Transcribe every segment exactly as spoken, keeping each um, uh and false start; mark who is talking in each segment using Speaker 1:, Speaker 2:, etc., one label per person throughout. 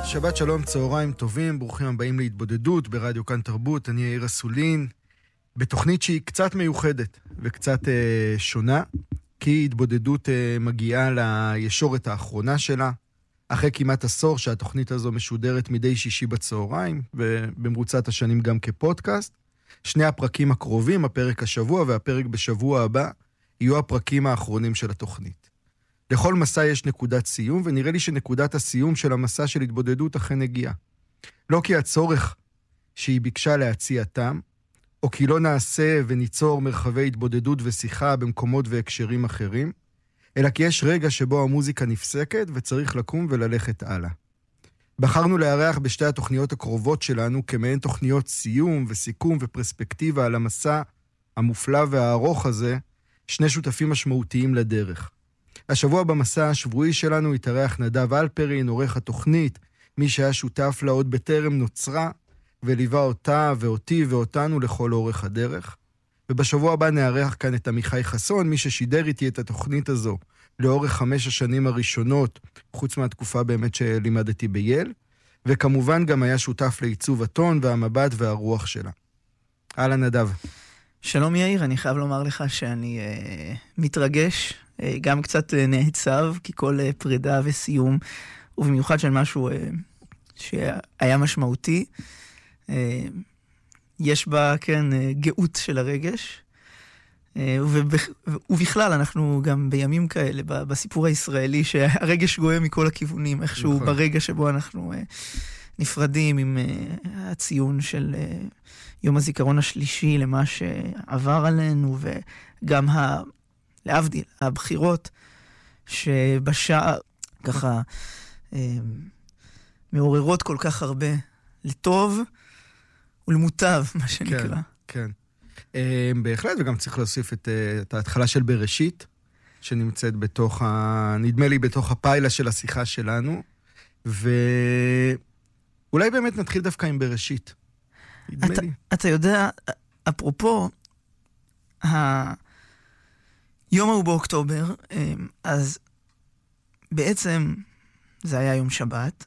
Speaker 1: שבת שלום, צהריים טובים, ברוכים הבאים להתבודדות ברדיו כאן תרבות. אני יאיר אסולין, בתוכנית שהיא קצת מיוחדת וקצת אה, שונה, כי התבודדות אה, מגיעה לישורת האחרונה שלה, אחרי כמעט עשור שהתוכנית הזו משודרת מדי שישי בצהריים, ובמרוצת השנים גם כפודקאסט. שני הפרקים הקרובים, הפרק השבוע והפרק בשבוע הבא, יהיו הפרקים האחרונים של התוכנית. לכל מסע יש נקודת סיום, ונראה לי שנקודת הסיום של המסע של התבודדות אכן הגיעה. לא כי הצורך שהיא ביקשה להציע תם, או כי לא נעשה וניצור מרחבי התבודדות ושיחה במקומות והקשרים אחרים, אלא כי יש רגע שבו המוזיקה נפסקת וצריך לקום וללכת הלאה. בחרנו לארח בשתי התוכניות הקרובות שלנו כמעין תוכניות סיום וסיכום ופרספקטיבה על המסע המופלא והארוך הזה, שני שותפים משמעותיים לדרך. השבוע במסע השבועי שלנו התארח נדב אלפרין, עורך התוכנית, מי שהיה שותף לה עוד בטרם נוצרה, וליווה אותה ואותי ואותנו לכל אורך הדרך. ובשבוע הבא נארח כאן את עמיחי חסון, מי ששידר איתי את התוכנית הזו לאורך חמש השנים הראשונות, חוץ מהתקופה באמת שלימדתי בייל, וכמובן גם היה שותף לעיצוב הטון והמבט והרוח שלה. אהלן נדב.
Speaker 2: שלום יאיר, אני חייב לומר לך שאני אה, מתרגש, אה, גם קצת אה, נעצב, כי כל אה, פרידה וסיום, ובמיוחד של משהו אה, שהיה משמעותי, אה, יש בה, כן, אה, גאות של הרגש, אה, ובכ... ובכלל אנחנו גם בימים כאלה, בסיפור הישראלי, שהרגש גואה מכל הכיוונים, איכשהו נכון. ברגע שבו אנחנו אה, נפרדים עם אה, הציון של... אה, יום הזיכרון השלישי למה שעבר עלינו, וגם ה... להבדיל, הבחירות שבשעה ככה אה, מעוררות כל כך הרבה לטוב ולמוטב, מה שנקרא.
Speaker 1: כן, כן. אה, בהחלט, וגם צריך להוסיף את, את ההתחלה של בראשית, שנמצאת בתוך ה... נדמה לי בתוך הפיילה של השיחה שלנו, ואולי באמת נתחיל דווקא עם בראשית.
Speaker 2: אתה, אתה יודע, אפרופו, היום ההוא באוקטובר, אז בעצם זה היה יום שבת,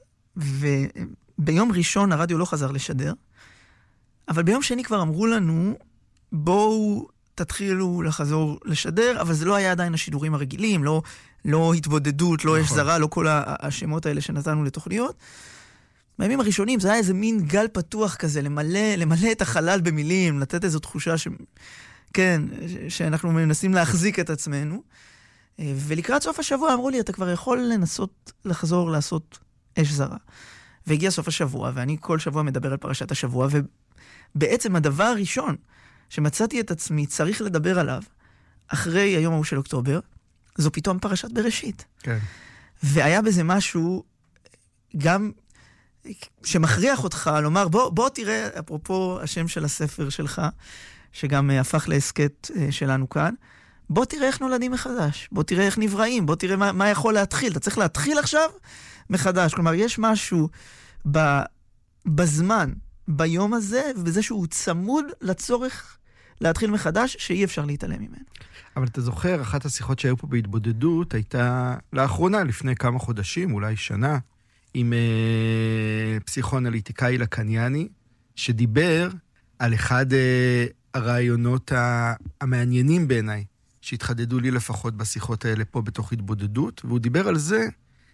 Speaker 2: וביום ראשון הרדיו לא חזר לשדר, אבל ביום שני כבר אמרו לנו, בואו תתחילו לחזור לשדר, אבל זה לא היה עדיין השידורים הרגילים, לא, לא התבודדות, לא יש זרה, לא כל השמות האלה שנתנו לתוכניות, בימים הראשונים זה היה איזה מין גל פתוח כזה, למלא, למלא את החלל במילים, לתת איזו תחושה ש... כן, שאנחנו מנסים להחזיק את עצמנו. ולקראת סוף השבוע אמרו לי, אתה כבר יכול לנסות לחזור לעשות אש זרה. והגיע סוף השבוע, ואני כל שבוע מדבר על פרשת השבוע, ובעצם הדבר הראשון שמצאתי את עצמי צריך לדבר עליו, אחרי היום ההוא של אוקטובר, זו פתאום פרשת בראשית. כן. והיה בזה משהו גם... שמכריח אותך לומר, בוא, בוא תראה, אפרופו השם של הספר שלך, שגם הפך לעסקת שלנו כאן, בוא תראה איך נולדים מחדש, בוא תראה איך נבראים, בוא תראה מה, מה יכול להתחיל. אתה צריך להתחיל עכשיו מחדש. כלומר, יש משהו ב, בזמן, ביום הזה, ובזה שהוא צמוד לצורך להתחיל מחדש, שאי אפשר להתעלם ממנו.
Speaker 1: אבל אתה זוכר, אחת השיחות שהיו פה בהתבודדות, הייתה לאחרונה, לפני כמה חודשים, אולי שנה, עם אה, פסיכואנליטיקאי לקניאני, שדיבר על אחד אה, הרעיונות המעניינים בעיניי, שהתחדדו לי לפחות בשיחות האלה פה בתוך התבודדות, והוא דיבר על זה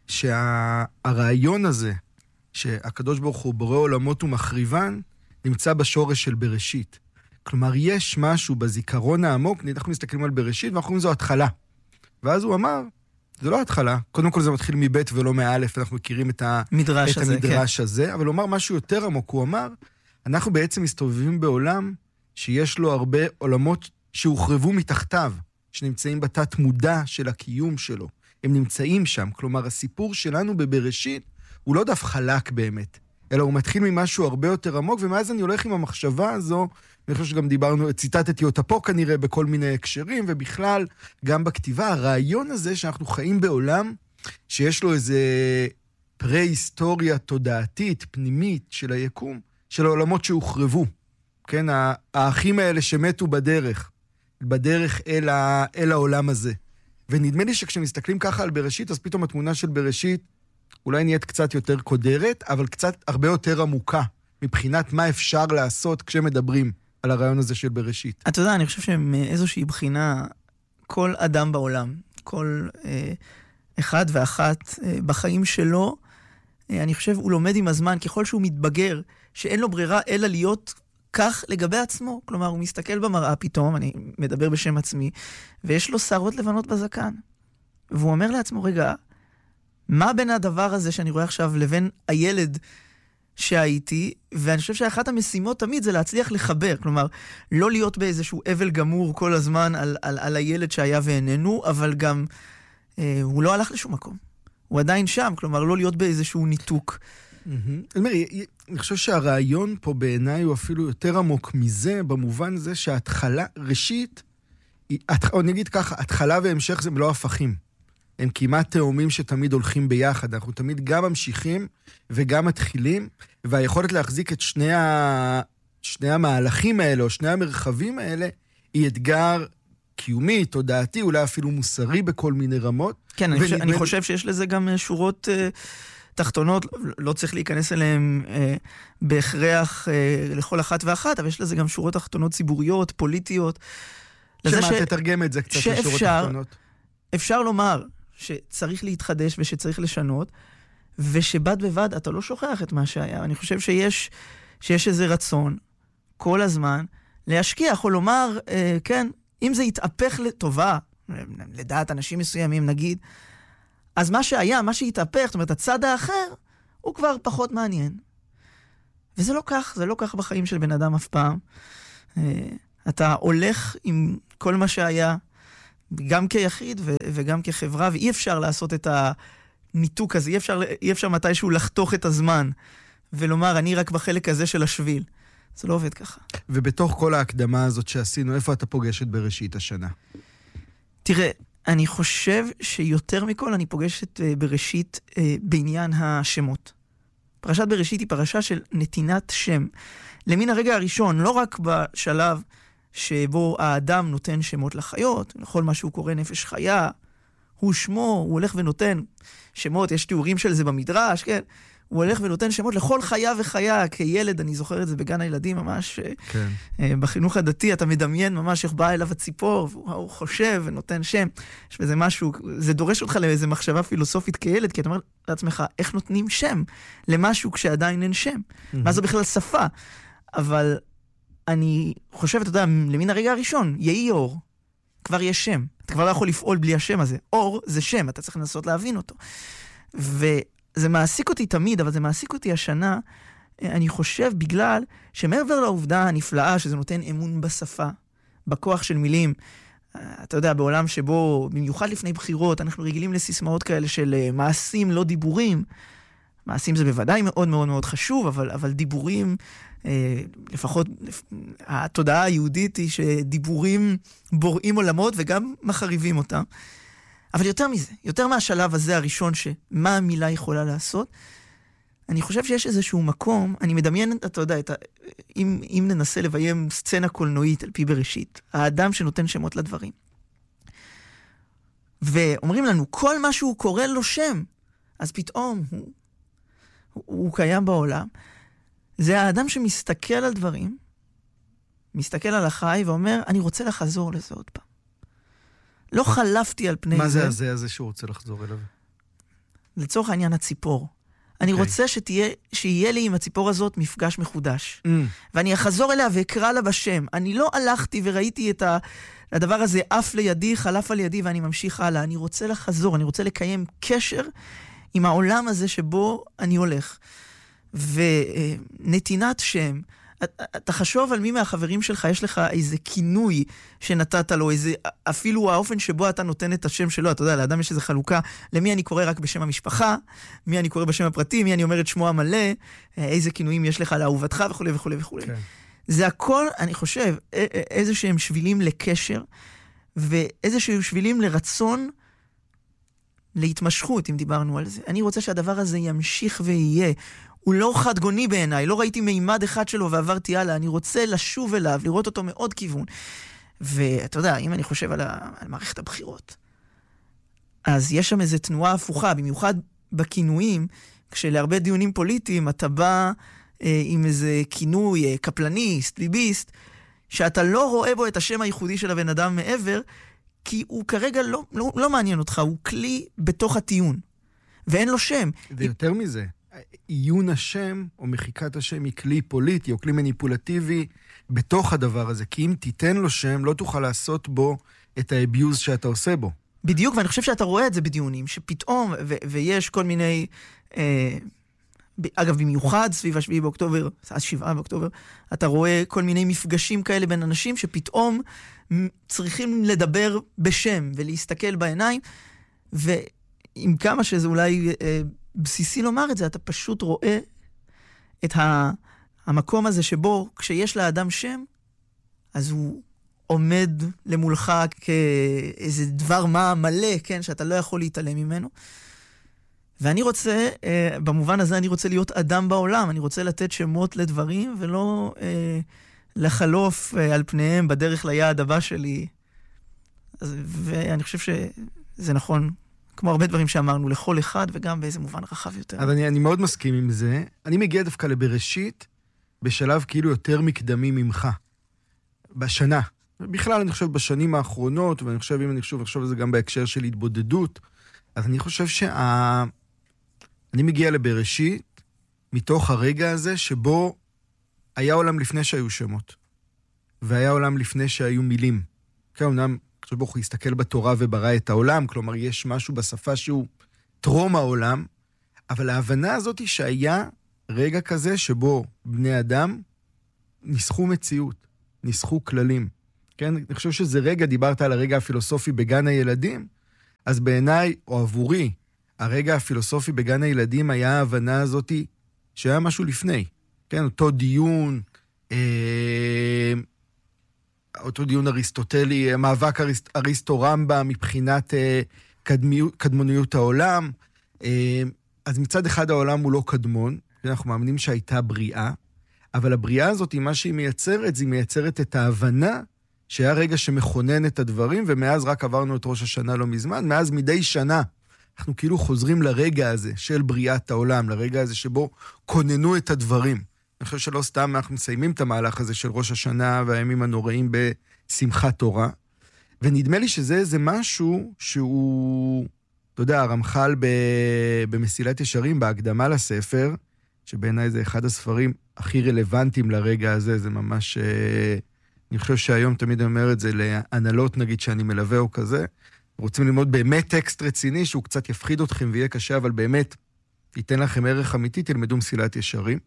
Speaker 1: שהרעיון הזה, שהקדוש ברוך הוא בורא עולמות ומחריבן, נמצא בשורש של בראשית. כלומר, יש משהו בזיכרון העמוק, אנחנו מסתכלים על בראשית, ואנחנו אומרים זו התחלה. ואז הוא אמר, זה לא התחלה, קודם כל זה מתחיל מבית ולא מאלף, אנחנו מכירים את המדרש, את הזה, המדרש כן. הזה, אבל הוא אמר משהו יותר עמוק, הוא אמר, אנחנו בעצם מסתובבים בעולם שיש לו הרבה עולמות שהוחרבו מתחתיו, שנמצאים בתת מודע של הקיום שלו, הם נמצאים שם, כלומר הסיפור שלנו בבראשית הוא לא דף חלק באמת, אלא הוא מתחיל ממשהו הרבה יותר עמוק, ומאז אני הולך עם המחשבה הזו, אני חושב שגם דיברנו, ציטטתי אותה פה כנראה בכל מיני הקשרים, ובכלל גם בכתיבה, הרעיון הזה שאנחנו חיים בעולם, שיש לו איזה פרה-היסטוריה תודעתית, פנימית של היקום, של העולמות שהוחרבו, כן, האחים האלה שמתו בדרך, בדרך אל, ה, אל העולם הזה. ונדמה לי שכשמסתכלים ככה על בראשית, אז פתאום התמונה של בראשית, אולי נהיית קצת יותר קודרת, אבל קצת הרבה יותר עמוקה, מבחינת מה אפשר לעשות כשמדברים על הרעיון הזה של בראשית.
Speaker 2: אתה יודע, אני חושב שמאיזושהי בחינה, כל אדם בעולם, כל אה, אחד ואחת אה, בחיים שלו, אה, אני חושב, הוא לומד עם הזמן, ככל שהוא מתבגר, שאין לו ברירה אלא להיות כך לגבי עצמו. כלומר, הוא מסתכל במראה פתאום, אני מדבר בשם עצמי, ויש לו שערות לבנות בזקן. והוא אומר לעצמו, רגע, מה בין הדבר הזה שאני רואה עכשיו לבין הילד שהייתי? ואני חושב שאחת המשימות תמיד זה להצליח לחבר. כלומר, לא להיות באיזשהו אבל גמור כל הזמן על, על, על הילד שהיה ואיננו, אבל גם אה, הוא לא הלך לשום מקום. הוא עדיין שם, כלומר, לא להיות באיזשהו ניתוק.
Speaker 1: אני חושב שהרעיון פה בעיניי הוא אפילו יותר עמוק מזה, במובן זה שההתחלה, ראשית, או נגיד ככה, התחלה והמשך זה לא הפכים. הם כמעט תאומים שתמיד הולכים ביחד. אנחנו תמיד גם ממשיכים וגם מתחילים, והיכולת להחזיק את שני, ה... שני המהלכים האלה, או שני המרחבים האלה, היא אתגר קיומי, תודעתי, אולי אפילו מוסרי בכל מיני רמות.
Speaker 2: כן, אני, חושב, אני חושב שיש לזה גם שורות uh, תחתונות, לא צריך להיכנס אליהן uh, בהכרח uh, לכל אחת ואחת, אבל יש לזה גם שורות תחתונות ציבוריות, פוליטיות.
Speaker 1: שמה, ש... תתרגם את זה קצת
Speaker 2: שאפשר,
Speaker 1: לשורות תחתונות.
Speaker 2: אפשר לומר שצריך להתחדש ושצריך לשנות, ושבד בבד אתה לא שוכח את מה שהיה. אני חושב שיש, שיש איזה רצון כל הזמן להשקיע, יכול לומר, אה, כן, אם זה יתהפך לטובה, לדעת אנשים מסוימים נגיד, אז מה שהיה, מה שהתהפך, זאת אומרת, הצד האחר, הוא כבר פחות מעניין. וזה לא כך, זה לא כך בחיים של בן אדם אף פעם. אה, אתה הולך עם כל מה שהיה, גם כיחיד ו- וגם כחברה, ואי אפשר לעשות את הניתוק הזה, אי אפשר, אי אפשר מתישהו לחתוך את הזמן, ולומר, אני רק בחלק הזה של השביל. זה לא עובד ככה.
Speaker 1: ובתוך כל ההקדמה הזאת שעשינו, איפה אתה פוגש את בראשית השנה?
Speaker 2: תראה, אני חושב שיותר מכל אני פוגשת בראשית בעניין השמות. פרשת בראשית היא פרשה של נתינת שם. למין הרגע הראשון, לא רק בשלב שבו האדם נותן שמות לחיות, לכל מה שהוא קורא נפש חיה, הוא שמו, הוא הולך ונותן שמות, יש תיאורים של זה במדרש, כן? הוא הולך ונותן שמות לכל חיה וחיה, כילד, אני זוכר את זה בגן הילדים ממש, כן. בחינוך הדתי, אתה מדמיין ממש איך בא אליו הציפור, והוא חושב ונותן שם, יש בזה משהו, זה דורש אותך לאיזו מחשבה פילוסופית כילד, כי אתה אומר לעצמך, איך נותנים שם למשהו כשעדיין אין שם? Mm-hmm. מה זו בכלל שפה? אבל אני חושב, אתה יודע, למין הרגע הראשון, יהי אור, כבר יש שם. אתה כבר לא יכול לפעול בלי השם הזה. אור זה שם, אתה צריך לנסות להבין אותו. וזה מעסיק אותי תמיד, אבל זה מעסיק אותי השנה, אני חושב, בגלל שמעבר לעובדה הנפלאה, שזה נותן אמון בשפה, בכוח של מילים, אתה יודע, בעולם שבו, במיוחד לפני בחירות, אנחנו רגילים לסיסמאות כאלה של מעשים, לא דיבורים. מעשים זה בוודאי מאוד מאוד מאוד חשוב, אבל, אבל דיבורים, אה, לפחות התודעה היהודית היא שדיבורים בוראים עולמות וגם מחריבים אותם. אבל יותר מזה, יותר מהשלב הזה הראשון שמה המילה יכולה לעשות, אני חושב שיש איזשהו מקום, אני מדמיין, אתה יודע, את ה, אם, אם ננסה לביים סצנה קולנועית על פי בראשית, האדם שנותן שמות לדברים. ואומרים לנו, כל מה שהוא קורא לו שם, אז פתאום הוא, הוא, הוא קיים בעולם. זה האדם שמסתכל על דברים, מסתכל על החי ואומר, אני רוצה לחזור לזה עוד פעם. לא חלפתי על פני זה.
Speaker 1: מה זה הזה הזה שהוא רוצה לחזור אליו?
Speaker 2: לצורך העניין הציפור. אני okay. רוצה שתהיה, שיהיה לי עם הציפור הזאת מפגש מחודש. Mm. ואני אחזור אליה ואקרא לה בשם. אני לא הלכתי וראיתי את הדבר הזה אף לידי, חלף על ידי, ואני ממשיך הלאה. אני רוצה לחזור, אני רוצה לקיים קשר עם העולם הזה שבו אני הולך. ונתינת שם, אתה חשוב על מי מהחברים שלך, יש לך איזה כינוי שנתת לו, איזה, אפילו האופן שבו אתה נותן את השם שלו, אתה יודע, לאדם יש איזו חלוקה, למי אני קורא רק בשם המשפחה, מי אני קורא בשם הפרטי, מי אני אומר את שמו המלא, איזה כינויים יש לך לאהובתך וכו' וכו' וכו'. כן. זה הכל, אני חושב, איזה שהם שבילים לקשר, ואיזה שהם שבילים לרצון להתמשכות, אם דיברנו על זה. אני רוצה שהדבר הזה ימשיך ויהיה. הוא לא חד גוני בעיניי, לא ראיתי מימד אחד שלו ועברתי הלאה, אני רוצה לשוב אליו, לראות אותו מעוד כיוון. ואתה יודע, אם אני חושב על, ה... על מערכת הבחירות, אז יש שם איזו תנועה הפוכה, במיוחד בכינויים, כשלהרבה דיונים פוליטיים אתה בא אה, עם איזה כינוי, אה, קפלניסט, ליביסט, שאתה לא רואה בו את השם הייחודי של הבן אדם מעבר, כי הוא כרגע לא, לא, לא מעניין אותך, הוא כלי בתוך הטיעון, ואין לו שם.
Speaker 1: ויותר היא... מזה, עיון השם או מחיקת השם היא כלי פוליטי או כלי מניפולטיבי בתוך הדבר הזה, כי אם תיתן לו שם, לא תוכל לעשות בו את האביוז שאתה עושה בו.
Speaker 2: בדיוק, ואני חושב שאתה רואה את זה בדיונים, שפתאום, ו- ויש כל מיני, אה, אגב, במיוחד סביב השביעי באוקטובר, השבעה באוקטובר, אתה רואה כל מיני מפגשים כאלה בין אנשים שפתאום צריכים לדבר בשם ולהסתכל בעיניים, ועם כמה שזה אולי אה, בסיסי לומר את זה, אתה פשוט רואה את ה- המקום הזה שבו כשיש לאדם שם, אז הוא עומד למולך כאיזה דבר מה מלא, כן, שאתה לא יכול להתעלם ממנו. ואני רוצה, אה, במובן הזה אני רוצה להיות אדם בעולם, אני רוצה לתת שמות לדברים, ולא אה, לחלוף אה, על פניהם בדרך ליעד הבא שלי. אז, ואני חושב שזה נכון, כמו הרבה דברים שאמרנו, לכל אחד, וגם באיזה מובן רחב יותר.
Speaker 1: אבל אני, אני מאוד מסכים עם זה. אני מגיע דווקא לבראשית, בשלב כאילו יותר מקדמי ממך. בשנה. בכלל אני חושב בשנים האחרונות, ואני חושב, אם אני חושב, אני חושב על זה גם בהקשר של התבודדות, אז אני חושב שה... אני מגיע לבראשית, מתוך הרגע הזה שבו היה עולם לפני שהיו שמות, והיה עולם לפני שהיו מילים. כן, אמנם, עכשיו בוא הוא יסתכל בתורה וברא את העולם, כלומר יש משהו בשפה שהוא טרום העולם, אבל ההבנה הזאת היא שהיה רגע כזה שבו בני אדם ניסחו מציאות, ניסחו כללים. כן, אני חושב שזה רגע, דיברת על הרגע הפילוסופי בגן הילדים, אז בעיניי, או עבורי, הרגע הפילוסופי בגן הילדים היה ההבנה הזאת שהיה משהו לפני. כן, אותו דיון, אה, אותו דיון אריסטוטלי, מאבק אריסט, אריסטו רמב"ם מבחינת אה, קדמיות, קדמוניות העולם. אה, אז מצד אחד העולם הוא לא קדמון, אנחנו מאמינים שהייתה בריאה, אבל הבריאה הזאת, מה שהיא מייצרת, זה מייצרת את ההבנה שהיה רגע שמכונן את הדברים, ומאז רק עברנו את ראש השנה לא מזמן, מאז מדי שנה אנחנו כאילו חוזרים לרגע הזה של בריאת העולם, לרגע הזה שבו כוננו את הדברים. אני חושב שלא סתם אנחנו מסיימים את המהלך הזה של ראש השנה והימים הנוראים בשמחת תורה, ונדמה לי שזה איזה משהו שהוא, אתה יודע, הרמח"ל במסילת ישרים, בהקדמה לספר, שבעיניי זה אחד הספרים הכי רלוונטיים לרגע הזה, זה ממש... אני חושב שהיום תמיד אומר את זה להנהלות, נגיד, שאני מלווה או כזה. רוצים ללמוד באמת טקסט רציני, שהוא קצת יפחיד אתכם ויהיה קשה, אבל באמת ייתן לכם ערך אמיתי, תלמדו מסילת ישרים.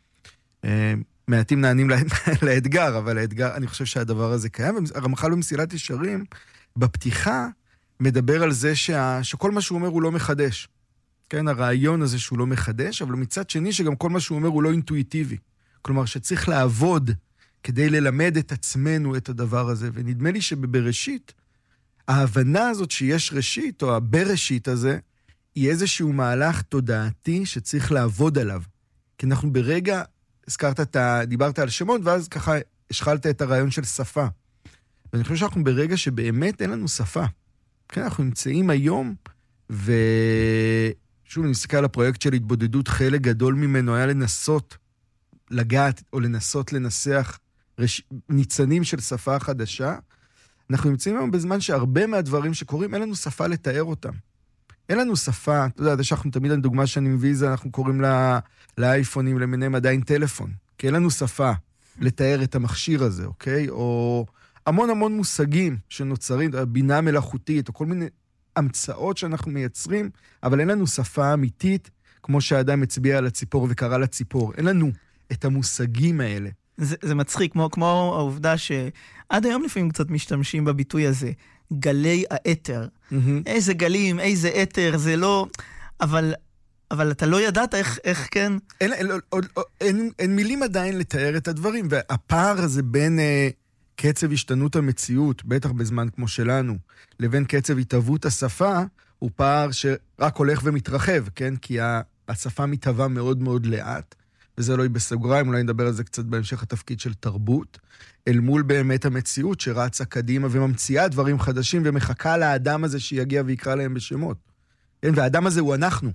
Speaker 1: מעטים נענים לאתגר, אבל האתגר, אני חושב שהדבר הזה קיים. הרמח"ל במסילת ישרים, בפתיחה, מדבר על זה שה, שכל מה שהוא אומר הוא לא מחדש. כן, הרעיון הזה שהוא לא מחדש, אבל מצד שני שגם כל מה שהוא אומר הוא לא אינטואיטיבי. כלומר, שצריך לעבוד כדי ללמד את עצמנו את הדבר הזה. ונדמה לי שבבראשית, ההבנה הזאת שיש ראשית, או הבראשית הזה, היא איזשהו מהלך תודעתי שצריך לעבוד עליו. כי אנחנו ברגע, הזכרת את ה... דיברת על שמות, ואז ככה השחלת את הרעיון של שפה. ואני חושב שאנחנו ברגע שבאמת אין לנו שפה. כן, אנחנו נמצאים היום, ושוב, אני מסתכל על הפרויקט של התבודדות, חלק גדול ממנו היה לנסות לגעת, או לנסות לנסח רש... ניצנים של שפה חדשה. אנחנו נמצאים היום בזמן שהרבה מהדברים שקורים, אין לנו שפה לתאר אותם. אין לנו שפה, אתה יודע, שאנחנו תמיד, הדוגמה שאני מביא זה, אנחנו קוראים לה, לאייפונים, למיניהם עדיין טלפון, כי אין לנו שפה לתאר את המכשיר הזה, אוקיי? או המון המון מושגים שנוצרים, בינה מלאכותית, או כל מיני המצאות שאנחנו מייצרים, אבל אין לנו שפה אמיתית, כמו שהאדם הצביע על הציפור וקרא לציפור. אין לנו את המושגים האלה.
Speaker 2: זה, זה מצחיק, כמו, כמו העובדה שעד היום לפעמים קצת משתמשים בביטוי הזה, גלי האתר. Mm-hmm. איזה גלים, איזה אתר, זה לא... אבל, אבל אתה לא ידעת איך, איך כן...
Speaker 1: אין, אין, אין, אין, אין מילים עדיין לתאר את הדברים, והפער הזה בין אה, קצב השתנות המציאות, בטח בזמן כמו שלנו, לבין קצב התהוות השפה, הוא פער שרק הולך ומתרחב, כן? כי השפה מתהווה מאוד מאוד לאט, וזה לא יהיה בסוגריים, אולי נדבר על זה קצת בהמשך התפקיד של תרבות, אל מול באמת המציאות שרצה קדימה וממציאה דברים חדשים ומחכה לאדם הזה שיגיע ויקרא להם בשמות. והאדם הזה הוא אנחנו.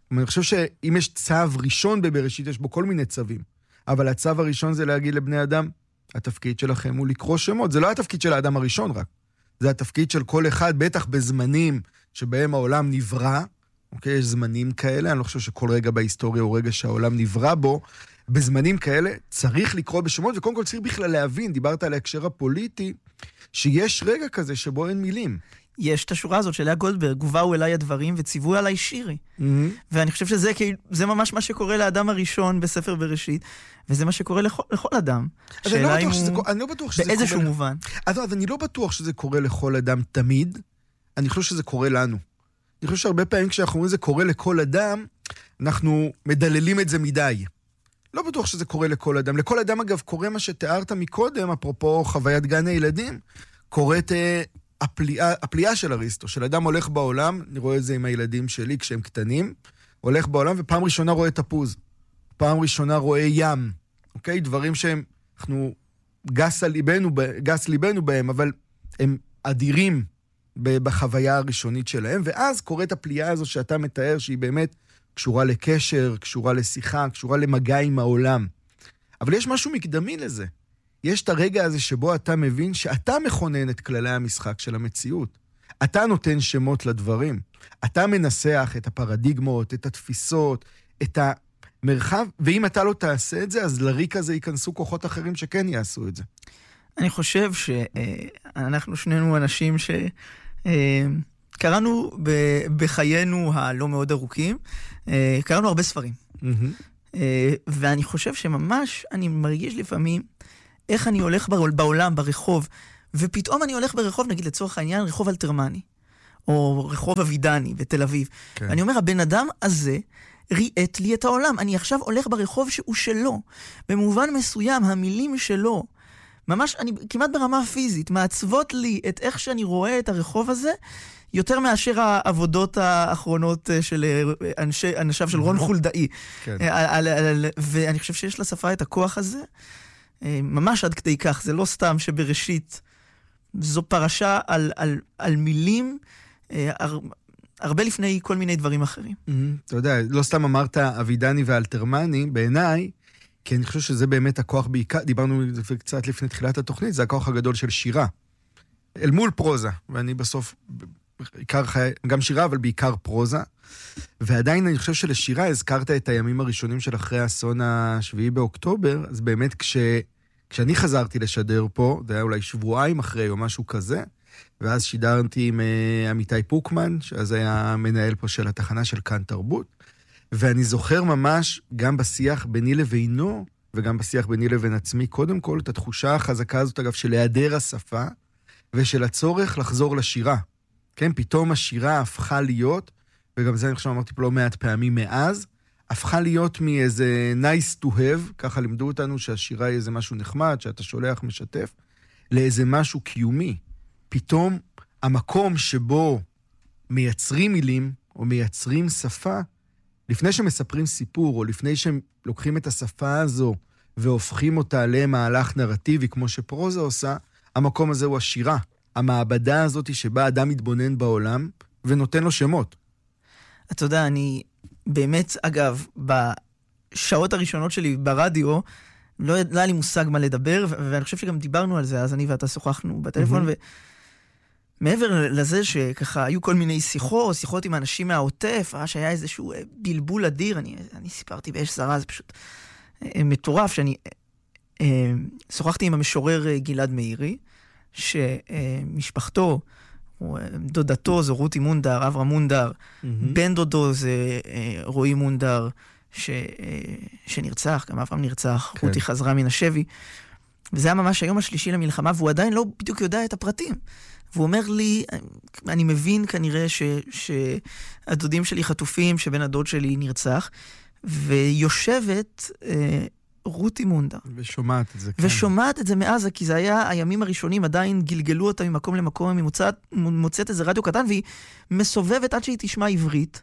Speaker 1: אני חושב שאם יש צו ראשון בבראשית, יש בו כל מיני צווים. אבל הצו הראשון זה להגיד לבני אדם, התפקיד שלכם הוא לקרוא שמות. זה לא התפקיד של האדם הראשון רק. זה התפקיד של כל אחד, בטח בזמנים שבהם העולם נברא. אוקיי? יש זמנים כאלה, אני לא חושב שכל רגע בהיסטוריה הוא רגע שהעולם נברא בו. בזמנים כאלה צריך לקרוא בשמות, וקודם כל צריך בכלל להבין, דיברת על ההקשר הפוליטי, שיש רגע כזה שבו אין מילים.
Speaker 2: יש את השורה הזאת של לאה גולדברג, גובהו אליי הדברים וציוו עליי שירי. Mm-hmm. ואני חושב שזה זה ממש מה שקורה לאדם הראשון בספר בראשית, וזה מה שקורה לכל, לכל אדם.
Speaker 1: אז אני לא בטוח שזה, אני לא בטוח שזה קורה...
Speaker 2: באיזשהו מובן.
Speaker 1: אז, אז אני לא בטוח שזה קורה לכל אדם תמיד, אני חושב שזה קורה לנו. אני חושב שהרבה פעמים כשאנחנו אומרים זה קורה לכל אדם, אנחנו מדללים את זה מדי. לא בטוח שזה קורה לכל אדם. לכל אדם, אגב, קורה מה שתיארת מקודם, אפרופו חוויית גן הילדים, קוראת אה, הפליאה, הפליאה של אריסטו, של אדם הולך בעולם, אני רואה את זה עם הילדים שלי כשהם קטנים, הולך בעולם ופעם ראשונה רואה תפוז, פעם ראשונה רואה ים, אוקיי? דברים שהם, אנחנו גס ליבנו, גס ליבנו בהם, אבל הם אדירים בחוויה הראשונית שלהם, ואז קוראת הפליאה הזו שאתה מתאר, שהיא באמת קשורה לקשר, קשורה לשיחה, קשורה למגע עם העולם. אבל יש משהו מקדמי לזה. יש את הרגע הזה שבו אתה מבין שאתה מכונן את כללי המשחק של המציאות. אתה נותן שמות לדברים. אתה מנסח את הפרדיגמות, את התפיסות, את המרחב, ואם אתה לא תעשה את זה, אז לריק הזה ייכנסו כוחות אחרים שכן יעשו את זה.
Speaker 2: אני חושב שאנחנו שנינו אנשים ש... קראנו בחיינו הלא מאוד ארוכים, קראנו הרבה ספרים. ואני חושב שממש אני מרגיש לפעמים איך אני הולך בעולם, ברחוב, ופתאום אני הולך ברחוב, נגיד לצורך העניין, רחוב אלתרמני, או רחוב אבידני בתל אביב. כן. ואני אומר, הבן אדם הזה ריאת לי את העולם. אני עכשיו הולך ברחוב שהוא שלו. במובן מסוים, המילים שלו, ממש, אני כמעט ברמה פיזית, מעצבות לי את איך שאני רואה את הרחוב הזה, יותר מאשר העבודות האחרונות של אנשי, אנשיו של רון חולדאי. כן. ואני חושב שיש לשפה את הכוח הזה, ממש עד כדי כך. זה לא סתם שבראשית זו פרשה על, על, על מילים, הרבה לפני כל מיני דברים אחרים.
Speaker 1: אתה יודע, לא סתם אמרת אבידני ואלתרמני, בעיניי, כי אני חושב שזה באמת הכוח בעיקר, דיברנו קצת לפני תחילת התוכנית, זה הכוח הגדול של שירה. אל מול פרוזה, ואני בסוף, בעיקר, גם שירה, אבל בעיקר פרוזה. ועדיין אני חושב שלשירה, הזכרת את הימים הראשונים של אחרי האסון השביעי באוקטובר, אז באמת כש, כשאני חזרתי לשדר פה, זה היה אולי שבועיים אחרי או משהו כזה, ואז שידרתי עם uh, עמיתי פוקמן, שאז היה מנהל פה של התחנה של כאן תרבות, ואני זוכר ממש גם בשיח ביני לבינו, וגם בשיח ביני לבין עצמי, קודם כל, את התחושה החזקה הזאת, אגב, של היעדר השפה, ושל הצורך לחזור לשירה. כן, פתאום השירה הפכה להיות, וגם זה אני חושב אמרתי פה לא מעט פעמים מאז, הפכה להיות מאיזה nice to have, ככה לימדו אותנו שהשירה היא איזה משהו נחמד, שאתה שולח, משתף, לאיזה משהו קיומי. פתאום המקום שבו מייצרים מילים, או מייצרים שפה, לפני שמספרים סיפור, או לפני שהם לוקחים את השפה הזו, והופכים אותה למהלך נרטיבי, כמו שפרוזה עושה, המקום הזה הוא השירה. המעבדה הזאת שבה אדם מתבונן בעולם, ונותן לו שמות.
Speaker 2: אתה יודע, אני באמת, אגב, בשעות הראשונות שלי ברדיו, לא, לא היה לי מושג מה לדבר, ואני חושב שגם דיברנו על זה, אז אני ואתה שוחחנו בטלפון, ומעבר לזה שככה היו כל מיני שיחות, שיחות עם אנשים מהעוטף, שהיה איזשהו בלבול אדיר, אני, אני סיפרתי באש זרה, זה פשוט מטורף, שאני שוחחתי עם המשורר גלעד מאירי, שמשפחתו, דודתו זו רותי מונדר, אברהם מונדר, mm-hmm. בן דודו זה רועי מונדר, ש, שנרצח, גם אברהם נרצח, כן. רותי חזרה מן השבי, וזה היה ממש היום השלישי למלחמה, והוא עדיין לא בדיוק יודע את הפרטים. והוא אומר לי, אני מבין כנראה ש, שהדודים שלי חטופים, שבן הדוד שלי נרצח, ויושבת רותי מונדר.
Speaker 1: ושומעת את זה. כן.
Speaker 2: ושומעת את זה מעזה, כי זה היה הימים הראשונים, עדיין גלגלו אותה ממקום למקום, היא מוצאת, מוצאת איזה רדיו קטן, והיא מסובבת עד שהיא תשמע עברית,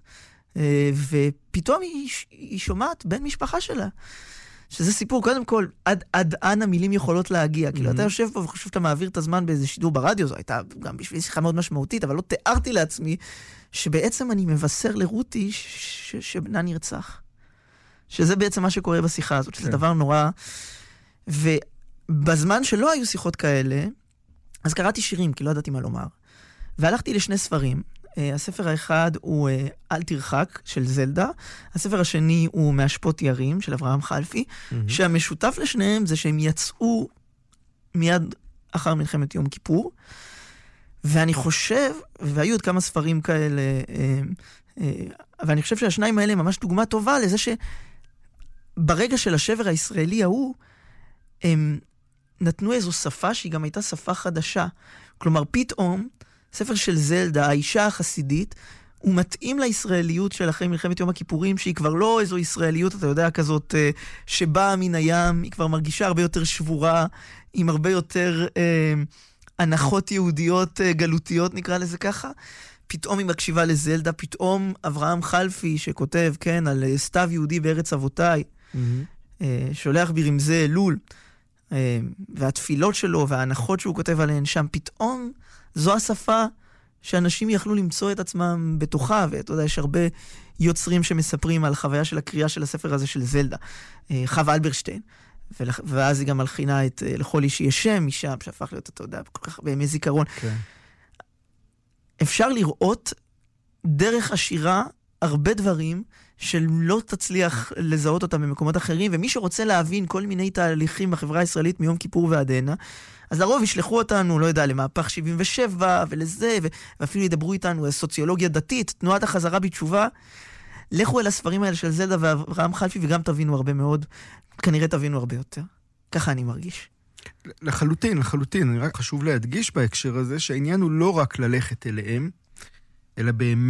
Speaker 2: ופתאום היא, היא שומעת בן משפחה שלה. שזה סיפור, קודם כל, עד, עד אנה מילים יכולות להגיע. Mm-hmm. כאילו, אתה יושב פה וחושב שאתה מעביר את הזמן באיזה שידור ברדיו, זו הייתה גם בשביל שיחה מאוד משמעותית, אבל לא תיארתי לעצמי שבעצם אני מבשר לרותי ש- ש- שבנה נרצח. שזה בעצם מה שקורה בשיחה הזאת, שזה דבר נורא... ובזמן שלא היו שיחות כאלה, אז קראתי שירים, כי לא ידעתי מה לומר. והלכתי לשני ספרים. הספר האחד הוא אל תרחק של זלדה, הספר השני הוא מהשפות ירים של אברהם חלפי, mm-hmm. שהמשותף לשניהם זה שהם יצאו מיד אחר מלחמת יום כיפור, ואני חושב, והיו עוד כמה ספרים כאלה, ואני חושב שהשניים האלה ממש דוגמה טובה לזה שברגע של השבר הישראלי ההוא, הם נתנו איזו שפה שהיא גם הייתה שפה חדשה. כלומר, פתאום, ספר של זלדה, האישה החסידית, הוא מתאים לישראליות של אחרי מלחמת יום הכיפורים, שהיא כבר לא איזו ישראליות, אתה יודע, כזאת, שבאה מן הים, היא כבר מרגישה הרבה יותר שבורה, עם הרבה יותר אה, הנחות יהודיות אה, גלותיות, נקרא לזה ככה. פתאום היא מקשיבה לזלדה, פתאום אברהם חלפי, שכותב, כן, על סתיו יהודי בארץ אבותיי, mm-hmm. אה, שולח ברמזי אלול, אה, והתפילות שלו, וההנחות שהוא כותב עליהן שם, פתאום זו השפה שאנשים יכלו למצוא את עצמם בתוכה, ואתה יודע, יש הרבה יוצרים שמספרים על חוויה של הקריאה של הספר הזה של זלדה. אה, חווה אלברשטיין. ואז היא גם מלחינה את לכל איש יש שם, משם שהפך להיות, אתה יודע, כל כך בימי זיכרון. כן. אפשר לראות דרך השירה הרבה דברים שלא תצליח לזהות אותם במקומות אחרים, ומי שרוצה להבין כל מיני תהליכים בחברה הישראלית מיום כיפור ועד הנה, אז לרוב ישלחו אותנו, לא יודע, למהפך שבעים ושבע ולזה, ואפילו ידברו איתנו על סוציולוגיה דתית, תנועת החזרה בתשובה. לכו אל הספרים האלה של זלדה ואברהם חלפי, וגם תבינו הרבה מאוד, כנראה תבינו הרבה יותר. ככה אני מרגיש.
Speaker 1: לחלוטין, לחלוטין. אני רק חשוב להדגיש בהקשר הזה, שהעניין הוא לא רק ללכת אליהם, אלא באמת